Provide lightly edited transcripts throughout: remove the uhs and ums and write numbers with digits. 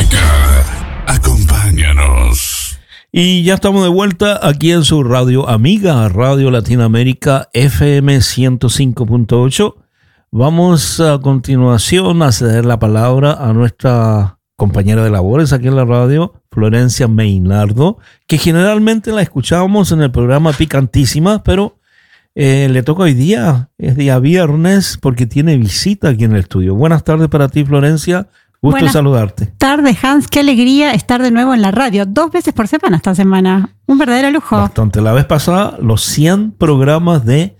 Acompáñanos. Y ya estamos de vuelta aquí en su radio amiga, Radio Latinoamérica FM 105.8. Vamos a continuación a ceder la palabra a nuestra compañera de labores aquí en la radio, Florencia Meinardo, que generalmente la escuchábamos en el programa Picantísima, pero le toca hoy día, es día viernes, porque tiene visita aquí en el estudio. Buenas tardes para ti, Florencia. Gusto saludarte. Buenas tardes, Hans. Qué alegría estar de nuevo en la radio. 2 veces por semana esta semana. Un verdadero lujo. Bastante. La vez pasada, los 100 programas de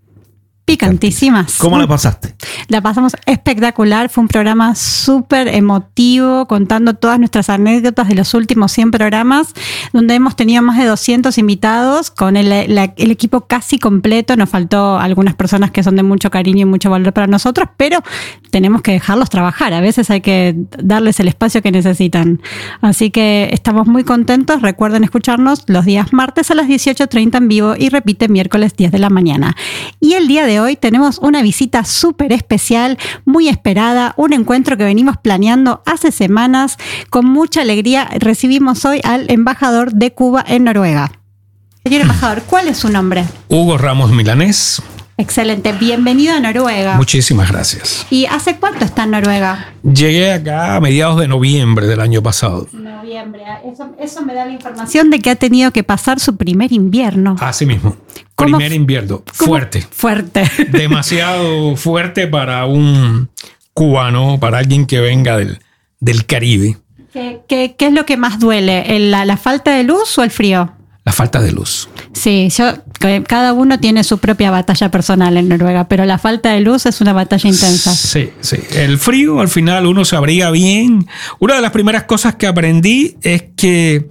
Picantísimas. ¿Cómo la pasaste? La pasamos espectacular. Fue un programa súper emotivo, contando todas nuestras anécdotas de los últimos 100 programas, donde hemos tenido más de 200 invitados, con el equipo casi completo. Nos faltó algunas personas que son de mucho cariño y mucho valor para nosotros, pero tenemos que dejarlos trabajar. A veces hay que darles el espacio que necesitan. Así que estamos muy contentos. Recuerden escucharnos los días martes a las 18:30 en vivo y repite miércoles 10 de la mañana. Y el día de hoy tenemos una visita súper especial, muy esperada, un encuentro que venimos planeando hace semanas. Con mucha alegría recibimos hoy al embajador de Cuba en Noruega. Señor embajador, ¿cuál es su nombre? Hugo Ramos Milanés. Excelente, bienvenido a Noruega. Muchísimas gracias. ¿Y hace cuánto está en Noruega? Llegué acá a mediados de noviembre del año pasado. Noviembre, eso me da la información de que ha tenido que pasar su primer invierno. Así mismo. Primer invierno. Fuerte. Fuerte. Demasiado fuerte para un cubano, para alguien que venga del Caribe. ¿Qué es lo que más duele? ¿La falta de luz o el frío? La falta de luz. Sí, cada uno tiene su propia batalla personal en Noruega, pero la falta de luz es una batalla intensa. Sí. El frío, al final uno se abriga bien. Una de las primeras cosas que aprendí es que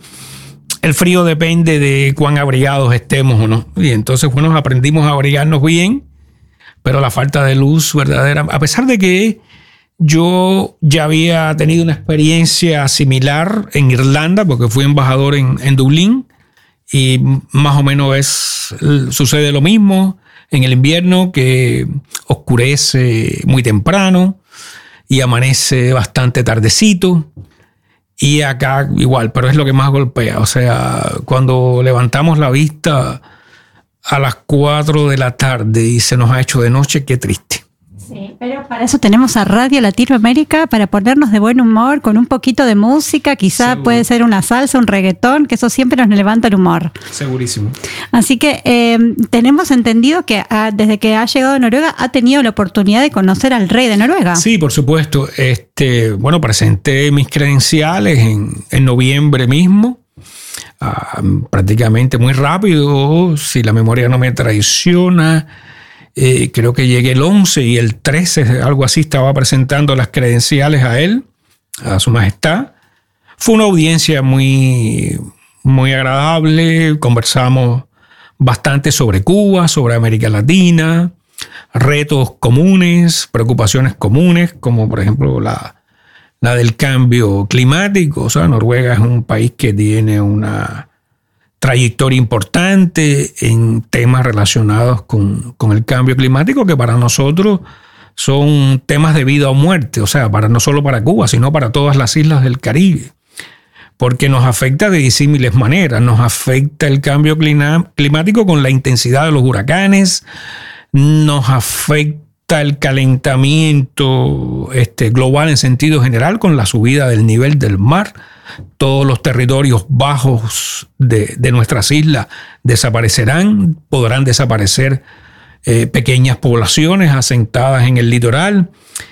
el frío depende de cuán abrigados estemos o no. Y entonces, bueno, aprendimos a abrigarnos bien, pero la falta de luz verdadera, a pesar de que yo ya había tenido una experiencia similar en Irlanda, porque fui embajador en Dublín, y más o menos sucede lo mismo en el invierno, que oscurece muy temprano y amanece bastante tardecito. Y acá igual, pero es lo que más golpea. O sea, cuando levantamos la vista a las 4 de la tarde y se nos ha hecho de noche, qué triste. Sí, pero para eso tenemos a Radio Latinoamérica, para ponernos de buen humor con un poquito de música, quizá Seguro. puede ser una salsa, un reggaetón, que eso siempre nos levanta el humor. Segurísimo. Así que tenemos entendido que desde que ha llegado a Noruega ha tenido la oportunidad de conocer al rey de Noruega. Sí, por supuesto. Bueno, presenté mis credenciales en noviembre mismo. Prácticamente muy rápido, si la memoria no me traiciona. Creo que llegué el 11 y el 13, algo así, estaba presentando las credenciales a él, a su majestad. Fue una audiencia muy, muy agradable. Conversamos bastante sobre Cuba, sobre América Latina, retos comunes, preocupaciones comunes, como por ejemplo la del cambio climático. O sea, Noruega es un país que tiene una trayectoria importante en temas relacionados con el cambio climático, que para nosotros son temas de vida o muerte, o sea, no solo para Cuba, sino para todas las islas del Caribe, porque nos afecta de disímiles maneras. Nos afecta el cambio climático con la intensidad de los huracanes, nos afecta el calentamiento global en sentido general con la subida del nivel del mar. Todos los territorios bajos de nuestras islas desaparecerán, podrán desaparecer pequeñas poblaciones asentadas en el litoral.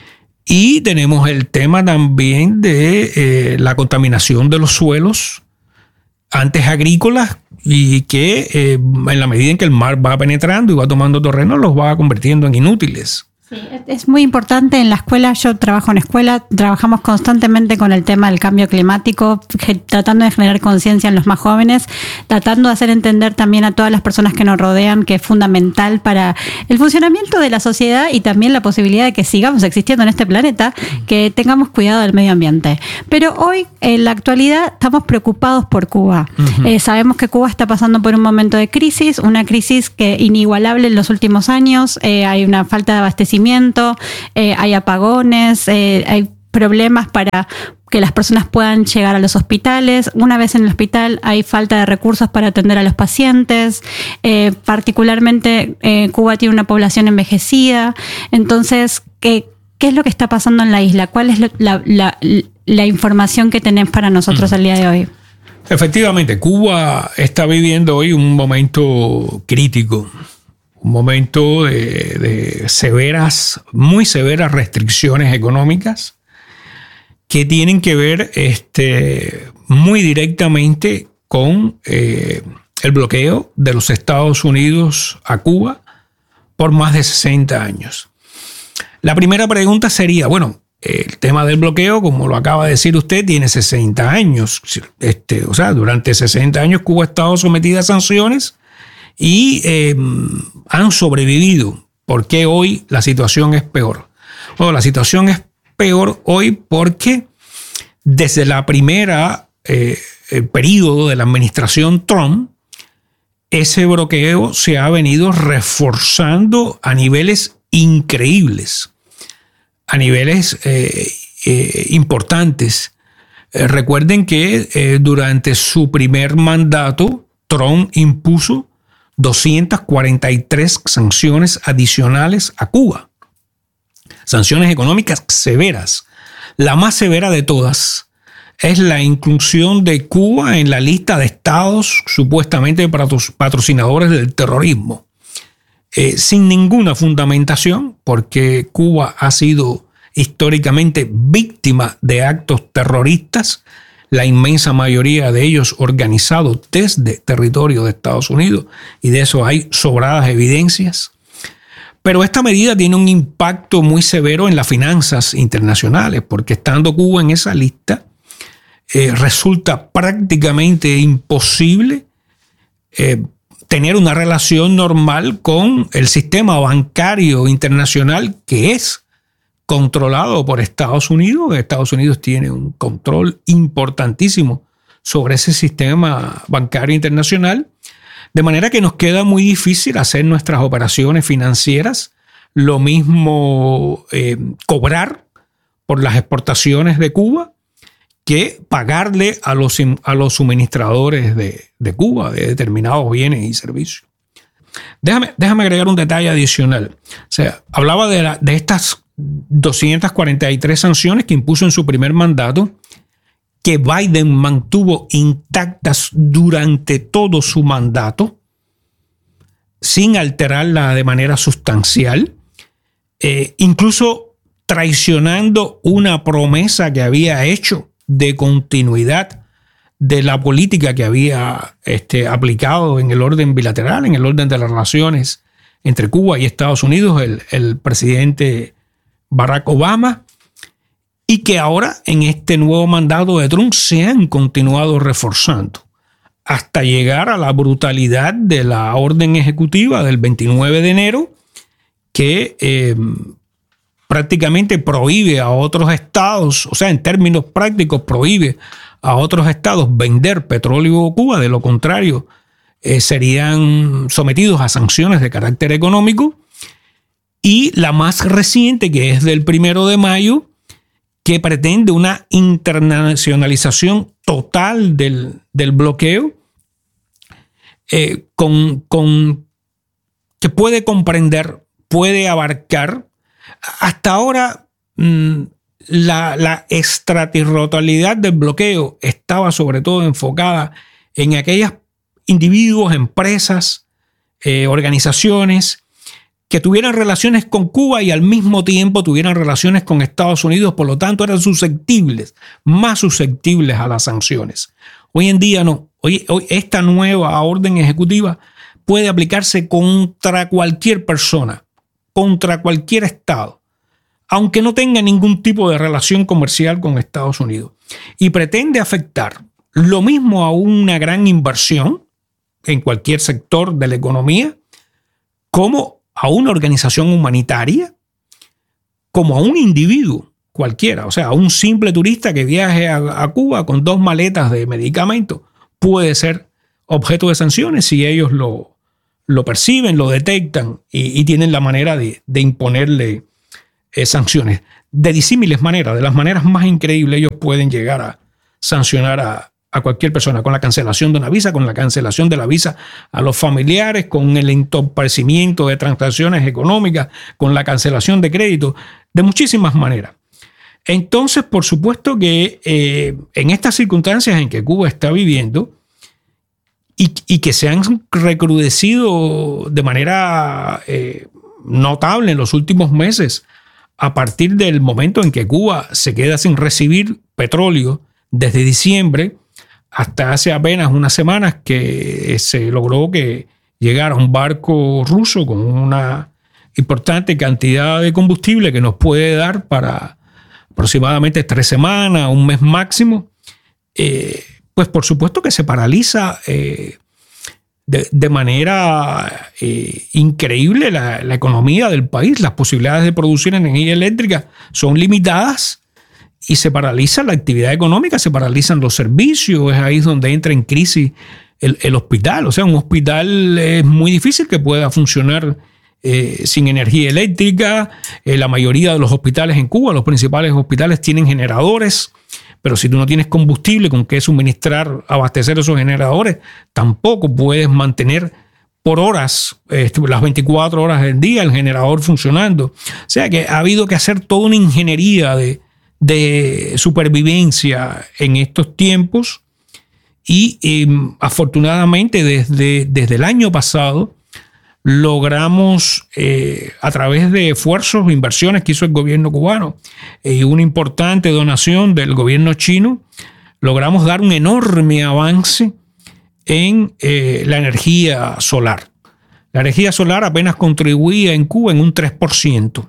Y tenemos el tema también de la contaminación de los suelos, antes agrícolas, y que en la medida en que el mar va penetrando y va tomando terreno, los va convirtiendo en inútiles. Sí, es muy importante en la escuela. Yo trabajo en escuela, trabajamos constantemente con el tema del cambio climático, tratando de generar conciencia en los más jóvenes, tratando de hacer entender también a todas las personas que nos rodean que es fundamental para el funcionamiento de la sociedad y también la posibilidad de que sigamos existiendo en este planeta, que tengamos cuidado del medio ambiente. Pero hoy, en la actualidad, estamos preocupados por Cuba. Uh-huh. Sabemos que Cuba está pasando por un momento de crisis, una crisis que inigualable en los últimos años. Hay una falta de abastecimiento, hay apagones, hay problemas para que las personas puedan llegar a los hospitales. Una vez en el hospital hay falta de recursos para atender a los pacientes. Particularmente Cuba tiene una población envejecida. Entonces, ¿qué es lo que está pasando en la isla? ¿Cuál es la información que tenés para nosotros el día de hoy? Efectivamente, Cuba está viviendo hoy un momento crítico, un momento de muy severas restricciones económicas que tienen que ver muy directamente con el bloqueo de los Estados Unidos a Cuba por más de 60 años. La primera pregunta sería, bueno, el tema del bloqueo, como lo acaba de decir usted, tiene 60 años. O sea, durante 60 años Cuba ha estado sometida a sanciones y han sobrevivido. ¿Por qué hoy la situación es peor? Bueno, la situación es peor hoy porque desde la primera periodo de la administración Trump, ese bloqueo se ha venido reforzando a niveles increíbles, a niveles importantes. Recuerden que durante su primer mandato, Trump impuso 243 sanciones adicionales a Cuba. Sanciones económicas severas. La más severa de todas es la inclusión de Cuba en la lista de estados supuestamente patrocinadores del terrorismo. Sin ninguna fundamentación, porque Cuba ha sido históricamente víctima de actos terroristas, la inmensa mayoría de ellos organizados desde territorio de Estados Unidos, y de eso hay sobradas evidencias. Pero esta medida tiene un impacto muy severo en las finanzas internacionales, porque estando Cuba en esa lista, resulta prácticamente imposible tener una relación normal con el sistema bancario internacional que es controlado por Estados Unidos. Estados Unidos tiene un control importantísimo sobre ese sistema bancario internacional, de manera que nos queda muy difícil hacer nuestras operaciones financieras, lo mismo cobrar por las exportaciones de Cuba que pagarle a los suministradores de Cuba de determinados bienes y servicios. Déjame agregar un detalle adicional. O sea, hablaba de estas 243 sanciones que impuso en su primer mandato, que Biden mantuvo intactas durante todo su mandato, sin alterarla de manera sustancial, incluso traicionando una promesa que había hecho de continuidad de la política que había aplicado en el orden bilateral, en el orden de las relaciones entre Cuba y Estados Unidos, el presidente Barack Obama, y que ahora en este nuevo mandato de Trump se han continuado reforzando hasta llegar a la brutalidad de la orden ejecutiva del 29 de enero que prácticamente prohíbe a otros estados, o sea, en términos prácticos prohíbe a otros estados vender petróleo a Cuba. De lo contrario, serían sometidos a sanciones de carácter económico. Y la más reciente, que es del 1 de mayo, que pretende una internacionalización total del bloqueo, que puede comprender, puede abarcar. Hasta ahora, la extraterritorialidad del bloqueo estaba sobre todo enfocada en aquellos individuos, empresas, organizaciones que tuvieran relaciones con Cuba y al mismo tiempo tuvieran relaciones con Estados Unidos, por lo tanto eran más susceptibles a las sanciones. Hoy en día no. Hoy esta nueva orden ejecutiva puede aplicarse contra cualquier persona, contra cualquier estado, aunque no tenga ningún tipo de relación comercial con Estados Unidos. Y pretende afectar lo mismo a una gran inversión en cualquier sector de la economía, como a una organización humanitaria, como a un individuo cualquiera. O sea, a un simple turista que viaje a Cuba con 2 maletas de medicamentos puede ser objeto de sanciones si ellos lo perciben, lo detectan y tienen la manera de imponerle sanciones. De disímiles maneras, de las maneras más increíbles, ellos pueden llegar a sancionar a cualquier persona con la cancelación de una visa, con la cancelación de la visa a los familiares, con el entorpecimiento de transacciones económicas, con la cancelación de crédito, de muchísimas maneras. Entonces, por supuesto que en estas circunstancias en que Cuba está viviendo y que se han recrudecido de manera notable en los últimos meses, a partir del momento en que Cuba se queda sin recibir petróleo desde diciembre hasta hace apenas unas semanas que se logró que llegara un barco ruso con una importante cantidad de combustible que nos puede dar para aproximadamente 3 semanas, un mes máximo, pues por supuesto que se paraliza de manera increíble la economía del país. Las posibilidades de producir energía eléctrica son limitadas y se paraliza la actividad económica, se paralizan los servicios. Es ahí donde entra en crisis el hospital. O sea, un hospital es muy difícil que pueda funcionar sin energía eléctrica. La mayoría de los hospitales en Cuba, los principales hospitales, tienen generadores, pero si tú no tienes combustible con que suministrar, abastecer esos generadores, tampoco puedes mantener por horas, las 24 horas del día, el generador funcionando. O sea que ha habido que hacer toda una ingeniería de supervivencia en estos tiempos y afortunadamente desde el año pasado logramos, a través de esfuerzos e inversiones que hizo el gobierno cubano y una importante donación del gobierno chino, logramos dar un enorme avance en la energía solar. La energía solar apenas contribuía en Cuba en un 3%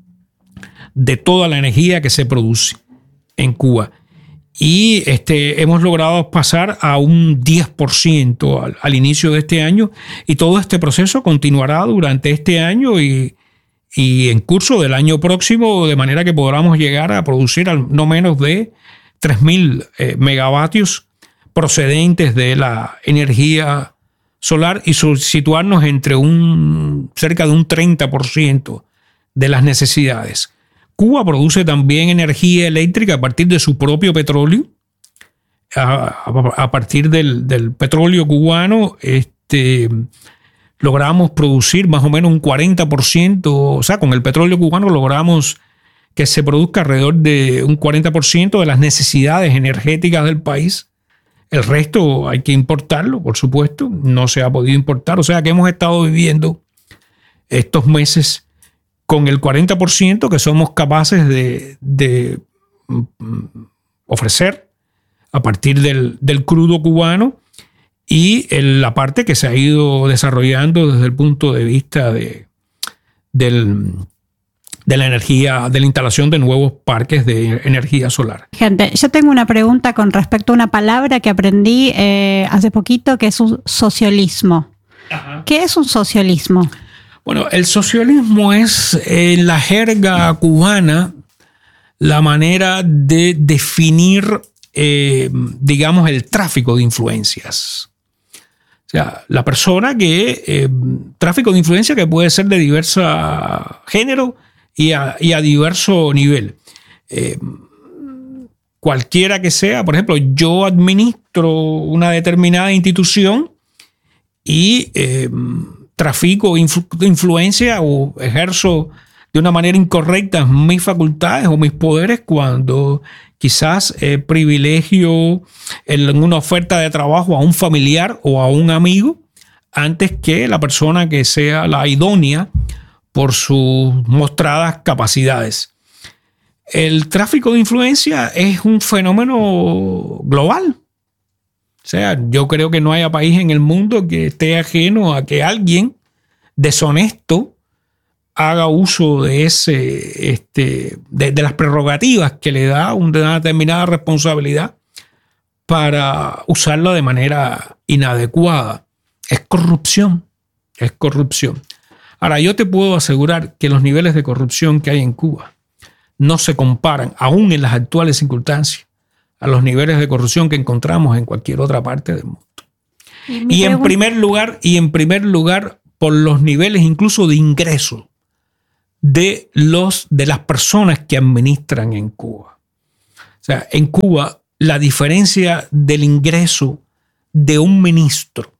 de toda la energía que se produce en Cuba. Y hemos logrado pasar a un 10% al inicio de este año, y todo este proceso continuará durante este año y en curso del año próximo, de manera que podamos llegar a producir no menos de 3.000 megavatios procedentes de la energía solar y situarnos entre cerca de un 30% de las necesidades. Cuba produce también energía eléctrica a partir de su propio petróleo, a partir del petróleo cubano. Logramos producir más o menos un 40%, o sea, con el petróleo cubano logramos que se produzca alrededor de un 40% de las necesidades energéticas del país. El resto hay que importarlo, por supuesto, no se ha podido importar. O sea que hemos estado viviendo estos meses con el 40% que somos capaces de ofrecer a partir del crudo cubano y la parte que se ha ido desarrollando desde el punto de vista de la energía, de la instalación de nuevos parques de energía solar. Gente, yo tengo una pregunta con respecto a una palabra que aprendí hace poquito, que es un socialismo. Ajá. ¿Qué es un socialismo? Bueno, el socialismo es, en la jerga cubana, la manera de definir, digamos, el tráfico de influencias. O sea, la persona que, tráfico de influencia que puede ser de diverso género y a diverso nivel. Cualquiera que sea, por ejemplo, yo administro una determinada institución y trafico influencia o ejerzo de una manera incorrecta mis facultades o mis poderes cuando quizás privilegio en una oferta de trabajo a un familiar o a un amigo antes que la persona que sea la idónea por sus mostradas capacidades. El tráfico de influencia es un fenómeno global. O sea, yo creo que no haya país en el mundo que esté ajeno a que alguien deshonesto haga uso de de las prerrogativas que le da una determinada responsabilidad para usarla de manera inadecuada. Es corrupción. Es corrupción. Ahora, yo te puedo asegurar que los niveles de corrupción que hay en Cuba no se comparan, aún en las actuales circunstancias, a los niveles de corrupción que encontramos en cualquier otra parte del mundo. Y en primer lugar, por los niveles incluso de ingreso de las personas que administran en Cuba. O sea, en Cuba la diferencia del ingreso de un ministro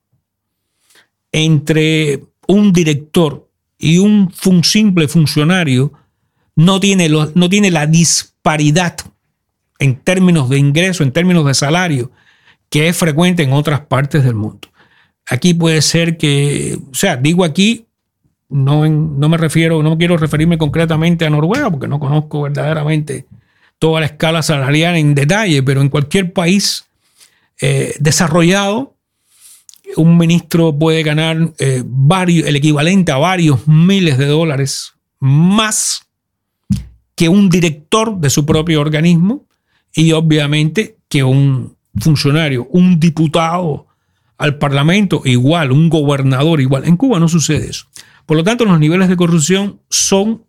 entre un director y un simple funcionario no tiene la disparidad en términos de ingreso, en términos de salario, que es frecuente en otras partes del mundo. Aquí puede ser que, o sea, digo aquí, no quiero referirme concretamente a Noruega porque no conozco verdaderamente toda la escala salarial en detalle, pero en cualquier país desarrollado, un ministro puede ganar el equivalente a varios miles de dólares más que un director de su propio organismo y obviamente que un funcionario, un diputado al Parlamento igual, un gobernador igual. En Cuba no sucede eso. Por lo tanto, los niveles de corrupción son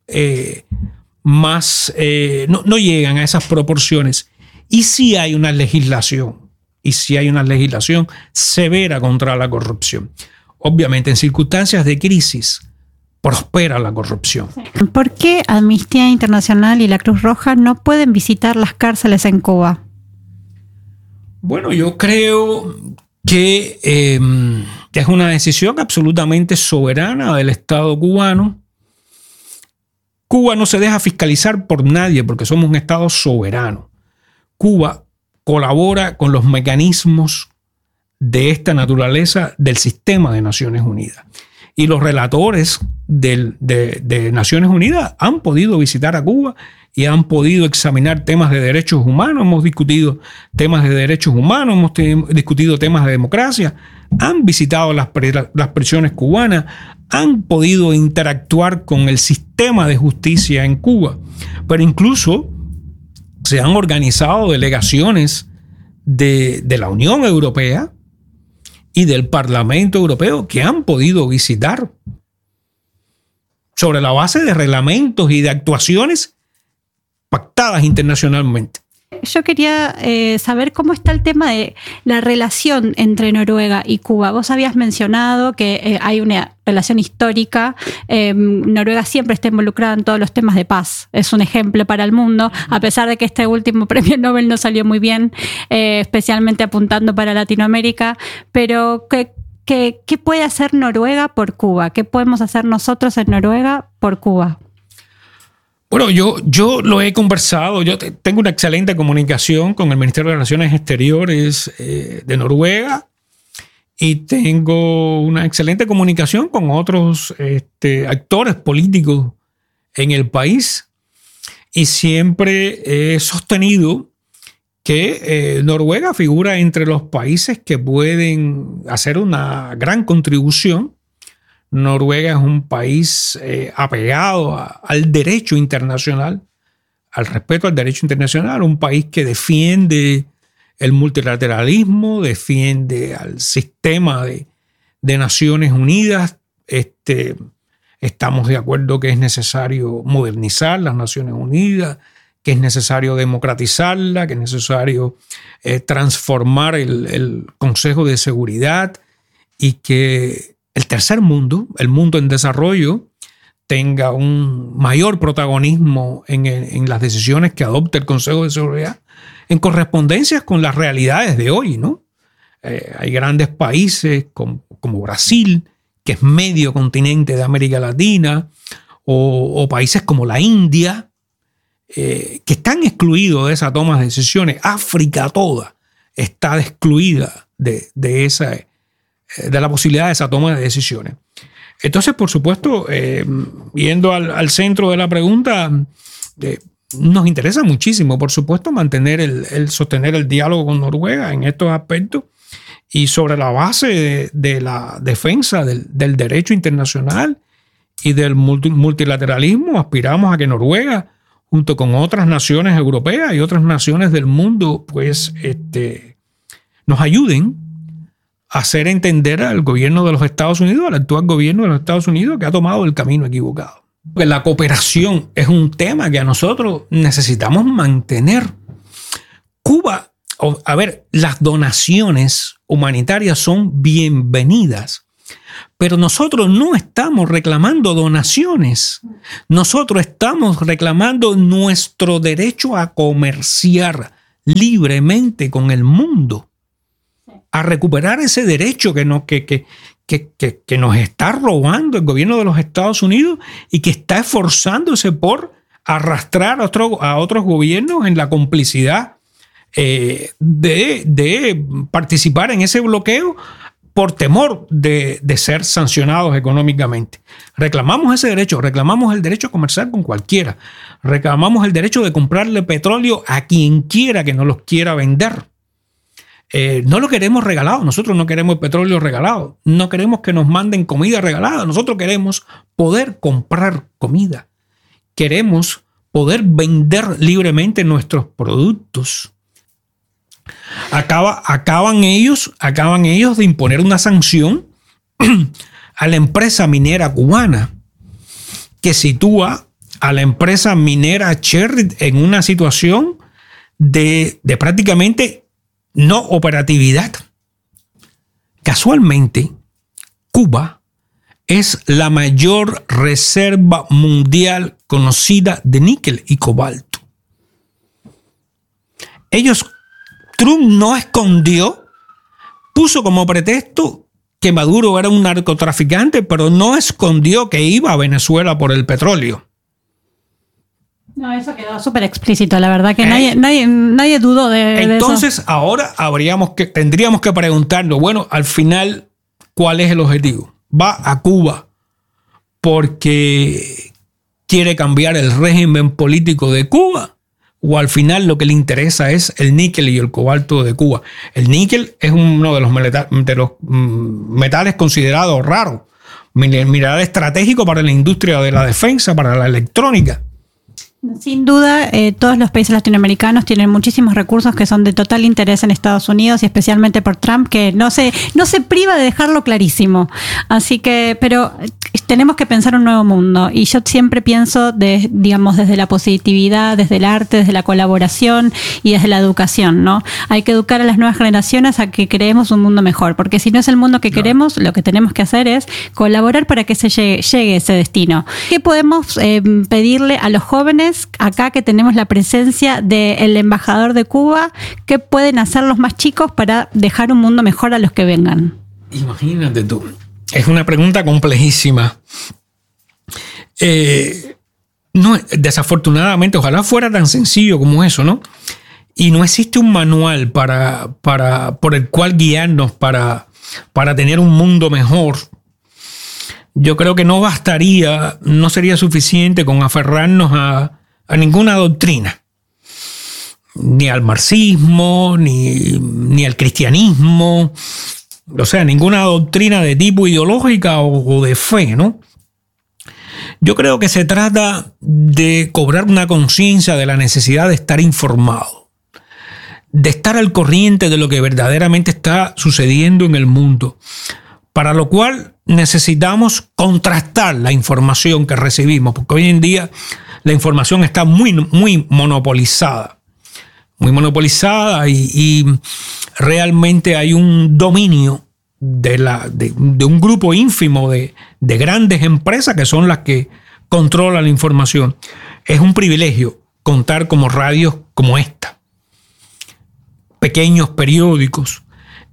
no llegan a esas proporciones. Y sí hay una legislación severa contra la corrupción. Obviamente, en circunstancias de crisis, prospera la corrupción. ¿Por qué Amnistía Internacional y la Cruz Roja no pueden visitar las cárceles en Cuba? Bueno, yo creo que es una decisión absolutamente soberana del Estado cubano. Cuba no se deja fiscalizar por nadie porque somos un Estado soberano. Cuba colabora con los mecanismos de esta naturaleza del sistema de Naciones Unidas. Y los relatores de Naciones Unidas han podido visitar a Cuba y han podido examinar temas de derechos humanos. Hemos discutido temas de derechos humanos, hemos discutido temas de democracia, han visitado las prisiones cubanas, han podido interactuar con el sistema de justicia en Cuba. Pero incluso se han organizado delegaciones de la Unión Europea y del Parlamento Europeo que han podido visitar sobre la base de reglamentos y de actuaciones pactadas internacionalmente. Yo quería saber cómo está el tema de la relación entre Noruega y Cuba. Vos habías mencionado que hay una relación histórica. Noruega siempre está involucrada en todos los temas de paz. Es un ejemplo para el mundo, a pesar de que este último premio Nobel no salió muy bien, especialmente apuntando para Latinoamérica. Pero ¿qué puede hacer Noruega por Cuba? ¿Qué podemos hacer nosotros en Noruega por Cuba? Bueno, yo lo he conversado. Yo tengo una excelente comunicación con el Ministerio de Relaciones Exteriores de Noruega y tengo una excelente comunicación con otros actores políticos en el país. Y siempre he sostenido que Noruega figura entre los países que pueden hacer una gran contribución. Noruega es un país apegado al derecho internacional, al respeto al derecho internacional, un país que defiende el multilateralismo, defiende al sistema de Naciones Unidas. Estamos de acuerdo que es necesario modernizar las Naciones Unidas, que es necesario democratizarla, que es necesario transformar el Consejo de Seguridad y que el tercer mundo, el mundo en desarrollo, tenga un mayor protagonismo en las decisiones que adopte el Consejo de Seguridad en correspondencia con las realidades de hoy, ¿no? Hay grandes países como Brasil, que es medio continente de América Latina, o países como la India, que están excluidos de esa toma de decisiones. África toda está excluida de la posibilidad de esa toma de decisiones. Entonces, por supuesto, yendo al centro de la pregunta, nos interesa muchísimo, por supuesto, sostener el diálogo con Noruega en estos aspectos y sobre la base de la defensa del derecho internacional y del multilateralismo. Aspiramos a que Noruega, junto con otras naciones europeas y otras naciones del mundo, pues nos ayuden a hacer entender al gobierno de los Estados Unidos, al actual gobierno de los Estados Unidos, que ha tomado el camino equivocado. Porque la cooperación es un tema que a nosotros necesitamos mantener. Cuba, las donaciones humanitarias son bienvenidas, Pero nosotros no estamos reclamando donaciones. Nosotros estamos reclamando nuestro derecho a comerciar libremente con el mundo, a recuperar ese derecho que nos está robando el gobierno de los Estados Unidos y que está esforzándose por arrastrar a otros gobiernos en la complicidad de participar en ese bloqueo por temor de ser sancionados económicamente. Reclamamos ese derecho, reclamamos el derecho a comerciar con cualquiera, reclamamos el derecho de comprarle petróleo a quien quiera que nos los quiera vender. No lo queremos regalado, nosotros no queremos el petróleo regalado, no queremos que nos manden comida regalada, nosotros queremos poder comprar comida, queremos poder vender libremente nuestros productos. Acaban ellos de imponer una sanción a la empresa minera cubana que sitúa a la empresa minera Sherritt en una situación de prácticamente no operatividad. Casualmente, Cuba es la mayor reserva mundial conocida de níquel y cobalto. Trump no escondió, puso como pretexto que Maduro era un narcotraficante, pero no escondió que iba a Venezuela por el petróleo. No, eso quedó súper explícito, la verdad que nadie dudó de eso. Entonces, ahora tendríamos que preguntarnos, bueno, al final, ¿cuál es el objetivo? ¿Va a Cuba porque quiere cambiar el régimen político de Cuba? ¿O al final lo que le interesa es el níquel y el cobalto de Cuba? El níquel es uno de los metales considerados raros, mineral estratégico para la industria de la defensa, para la electrónica. Sin duda, todos los países latinoamericanos tienen muchísimos recursos que son de total interés en Estados Unidos y especialmente por Trump, que no se priva de dejarlo clarísimo. Así que, pero tenemos que pensar un nuevo mundo y yo siempre pienso desde la positividad, desde el arte, desde la colaboración y desde la educación, ¿no? Hay que educar a las nuevas generaciones a que creemos un mundo mejor, porque si no es el mundo que queremos, lo que tenemos que hacer es colaborar para que se llegue ese destino. ¿Qué podemos pedirle a los jóvenes acá que tenemos la presencia del embajador de Cuba? ¿Qué pueden hacer los más chicos para dejar un mundo mejor a los que vengan? Imagínate tú. Es una pregunta complejísima. No, desafortunadamente, ojalá fuera tan sencillo como eso, ¿no? Y no existe un manual por el cual guiarnos para tener un mundo mejor. Yo creo que no sería suficiente con aferrarnos a ninguna doctrina, ni al marxismo, ni al cristianismo, o sea, ninguna doctrina de tipo ideológica o de fe, ¿no? Yo creo que se trata de cobrar una conciencia de la necesidad de estar informado, de estar al corriente de lo que verdaderamente está sucediendo en el mundo, para lo cual necesitamos contrastar la información que recibimos, porque hoy en día la información está muy monopolizada. Muy monopolizada y realmente hay un dominio de un grupo ínfimo de grandes empresas que son las que controlan la información. Es un privilegio contar como radios como esta, pequeños periódicos,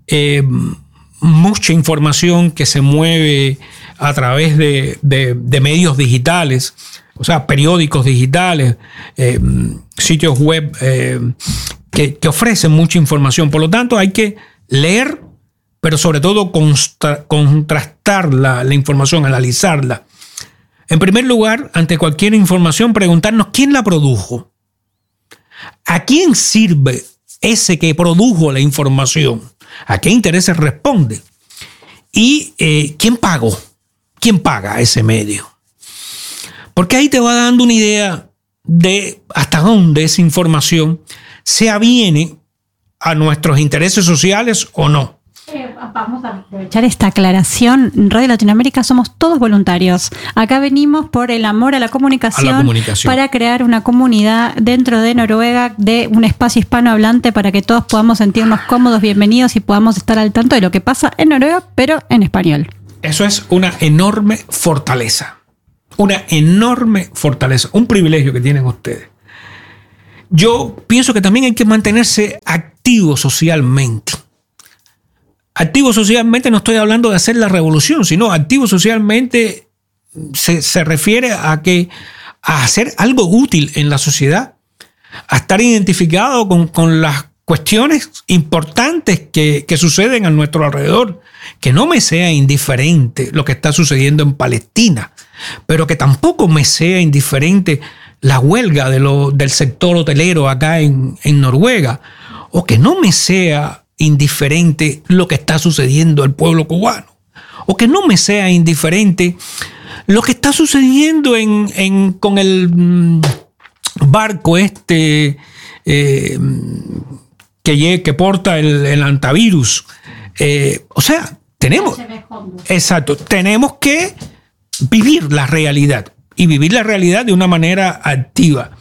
mucha información que se mueve a través de medios digitales, o sea, periódicos digitales, sitios web que ofrecen mucha información. Por lo tanto, hay que leer, pero sobre todo contrastar la información, analizarla. En primer lugar, ante cualquier información, preguntarnos quién la produjo. ¿A quién sirve ese que produjo la información? ¿A qué intereses responde? ¿Y quién pagó? ¿Quién paga ese medio? Porque ahí te va dando una idea de hasta dónde esa información se aviene a nuestros intereses sociales o no. Vamos a aprovechar esta aclaración. En Radio Latinoamérica somos todos voluntarios. Acá venimos por el amor a la comunicación, para crear una comunidad dentro de Noruega, de un espacio hispanohablante para que todos podamos sentirnos cómodos, bienvenidos y podamos estar al tanto de lo que pasa en Noruega, pero en español. Eso es una enorme fortaleza. Una enorme fortaleza. Un privilegio que tienen ustedes. Yo pienso que también hay que mantenerse activo socialmente. Activo socialmente no estoy hablando de hacer la revolución, sino activo socialmente se refiere a hacer algo útil en la sociedad, a estar identificado con las cuestiones importantes que suceden a nuestro alrededor. Que no me sea indiferente lo que está sucediendo en Palestina, pero que tampoco me sea indiferente la huelga del sector hotelero acá en Noruega, o que no me sea indiferente lo que está sucediendo al pueblo cubano, o que no me sea indiferente lo que está sucediendo con el barco que porta el antivirus. O sea, tenemos que vivir la realidad y vivir la realidad de una manera activa.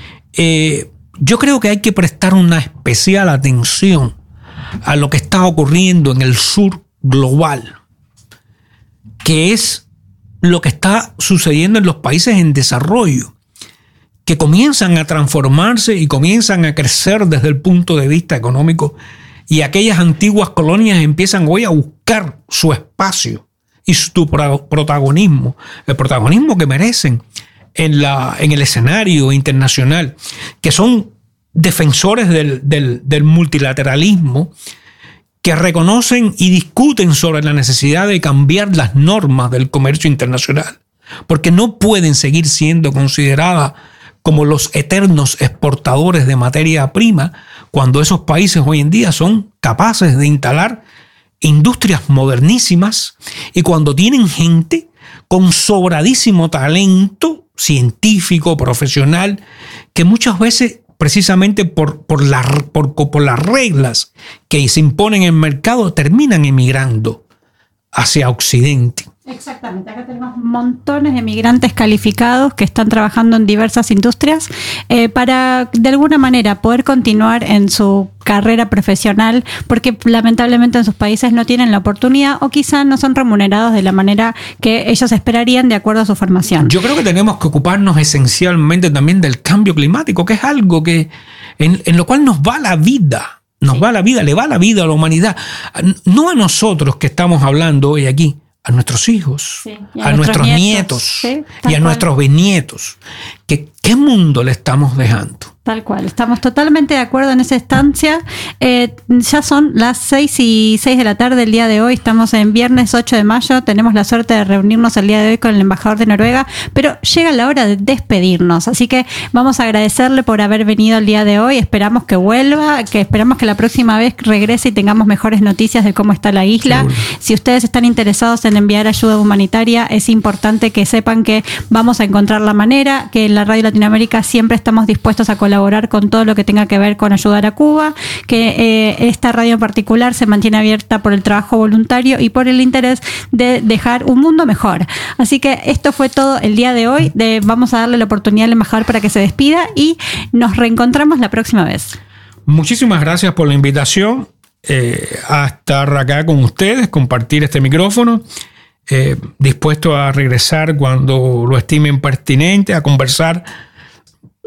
Yo creo que hay que prestar una especial atención a lo que está ocurriendo en el sur global, que es lo que está sucediendo en los países en desarrollo, que comienzan a transformarse y comienzan a crecer desde el punto de vista económico, y aquellas antiguas colonias empiezan hoy a buscar su espacio y su protagonismo, el protagonismo que merecen en el escenario internacional, que son defensores del multilateralismo, que reconocen y discuten sobre la necesidad de cambiar las normas del comercio internacional, porque no pueden seguir siendo consideradas como los eternos exportadores de materia prima, cuando esos países hoy en día son capaces de instalar industrias modernísimas y cuando tienen gente con sobradísimo talento científico, profesional, que muchas veces, precisamente por las reglas que se imponen en el mercado, terminan emigrando hacia Occidente. Exactamente, acá tenemos montones de migrantes calificados que están trabajando en diversas industrias para de alguna manera poder continuar en su carrera profesional, porque lamentablemente en sus países no tienen la oportunidad o quizá no son remunerados de la manera que ellos esperarían de acuerdo a su formación. Yo creo que tenemos que ocuparnos esencialmente también del cambio climático, que es algo que en lo cual nos va la vida. Le va la vida a la humanidad. No a nosotros que estamos hablando hoy aquí, a nuestros hijos, sí, a nuestros nietos sí, y a nuestros bisnietos. ¿Qué mundo le estamos dejando? Tal cual, estamos totalmente de acuerdo en esa instancia. Ya son las 6:06 de la tarde el día de hoy, estamos en viernes 8 de mayo, tenemos la suerte de reunirnos el día de hoy con el embajador de Noruega, pero llega la hora de despedirnos, así que vamos a agradecerle por haber venido el día de hoy, esperamos que vuelva, esperamos que la próxima vez regrese y tengamos mejores noticias de cómo está la isla. Seguro. Si ustedes están interesados en enviar ayuda humanitaria, es importante que sepan que vamos a encontrar la manera, que en la Radio Latinoamérica siempre estamos dispuestos a colaborar con todo lo que tenga que ver con ayudar a Cuba, que esta radio en particular se mantiene abierta por el trabajo voluntario y por el interés de dejar un mundo mejor. Así que esto fue todo el día de hoy. Vamos a darle la oportunidad al embajador para que se despida y nos reencontramos la próxima vez. Muchísimas gracias por la invitación a estar acá con ustedes, compartir este micrófono. Dispuesto a regresar cuando lo estimen pertinente, a conversar